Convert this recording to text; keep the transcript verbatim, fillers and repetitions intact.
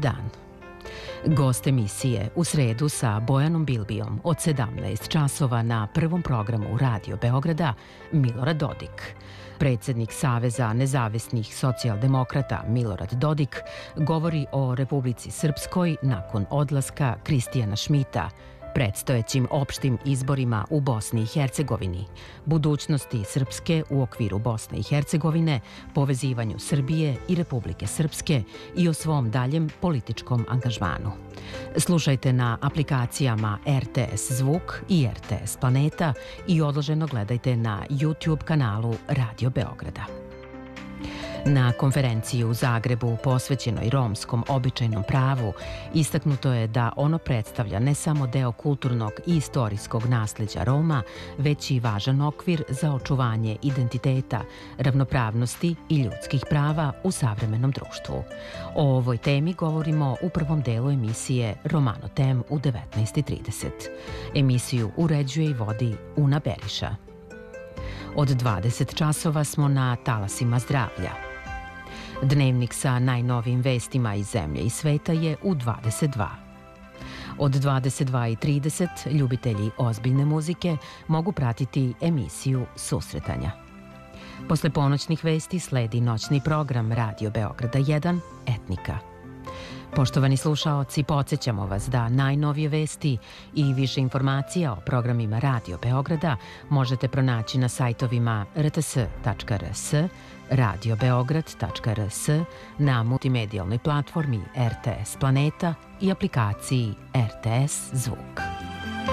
dan. Gost emisije u sredu sa Bojanom Bilbijom od sedamnaest časova na prvom programu Radio Beograda Milorad Dodik. Predsjednik Saveza nezavisnih socijaldemokrata Milorad Dodik govori o Republici Srpskoj nakon odlaska Kristijana Šmita, predstojećim opštim izborima u Bosni i Hercegovini, budućnosti Srpske u okviru Bosne i Hercegovine, povezivanju Srbije i Republike Srpske i o svom daljem političkom angažmanu. Slušajte na aplikacijama R T S Zvuk i R T S Planeta i odloženo gledajte na YouTube kanalu Radio Beograda. Na konferenciji u Zagrebu posvećenoj romskom običajnom pravu istaknuto je da ono predstavlja ne samo deo kulturnog i istorijskog nasljeđa Roma, već i važan okvir za očuvanje identiteta, ravnopravnosti i ljudskih prava u savremenom društvu. O ovoj temi govorimo u prvom delu emisije Romano Tem u devetnaest i trideset. Emisiju uređuje i vodi Una Beriša. Od dvadeset časova smo na talasima zdravlja. Dnevnik sa najnovijim vestima iz zemlje i sveta je u dvadeset dva. Od dvadeset dva i trideset ljubitelji ozbiljne muzike mogu pratiti emisiju Susretanja. Posle ponoćnih vesti sledi noćni program Radio Beograda jedan Etnika. Poštovani slušaoci, podsjećamo vas da najnovije vesti i više informacija o programima Radio Beograda možete pronaći na sajtovima r t s tačka r s, radio beograd tačka r s, na multimedijalnoj platformi R T S Planeta i aplikaciji R T S Zvuk.